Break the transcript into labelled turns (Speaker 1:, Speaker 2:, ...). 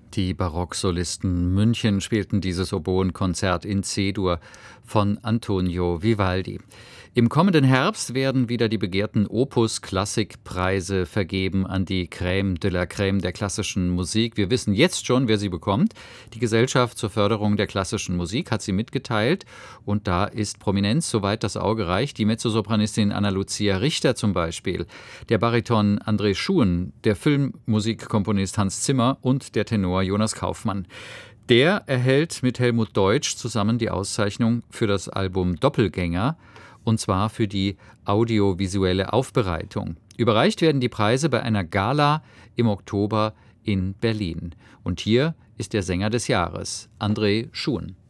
Speaker 1: Die Barocksolisten München spielten dieses Oboenkonzert in C-Dur von Antonio Vivaldi. Im kommenden Herbst werden wieder die begehrten Opus-Klassikpreise vergeben an die Crème de la Crème der klassischen Musik. Wir wissen jetzt schon, wer sie bekommt. Die Gesellschaft zur Förderung der klassischen Musik hat sie mitgeteilt. Und da ist Prominenz, soweit das Auge reicht. Die Mezzosopranistin Anna Lucia Richter zum Beispiel, der Bariton André Schuhen, der Filmmusikkomponist Hans Zimmer und der Tenor Jonas Kaufmann. Der erhält mit Helmut Deutsch zusammen die Auszeichnung für das Album Doppelgänger, und zwar für die audiovisuelle Aufbereitung. Überreicht werden die Preise bei einer Gala im Oktober in Berlin. Und hier ist der Sänger des Jahres, André Schuhen.